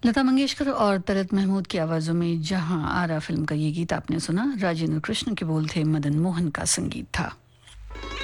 लता मंगेशकर और तलत महमूद की आवाज़ों में जहां आरा फिल्म का ये गीत आपने सुना। राजेंद्र कृष्ण के बोल थे, मदन मोहन का संगीत था।